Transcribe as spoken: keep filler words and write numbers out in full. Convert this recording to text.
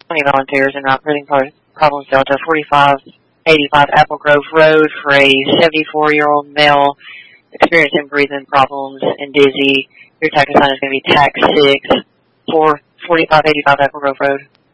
twenty volunteers in route breathing problems Delta forty-five eighty-five Apple Grove Road for a seventy-four-year-old male experiencing breathing problems and dizzy. Your tax sign is going to be tax six for forty-five eighty-five Apple Grove Road.